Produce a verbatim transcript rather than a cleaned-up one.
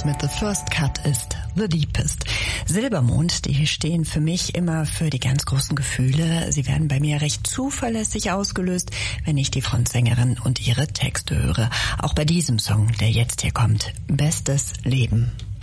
mit The First Cut ist The Deepest. Silbermond, die stehen für mich immer für die ganz großen Gefühle. Sie werden bei mir recht zuverlässig ausgelöst, wenn ich die Frontsängerin und ihre Texte höre. Auch bei diesem Song, der jetzt hier kommt. Bestes Leben.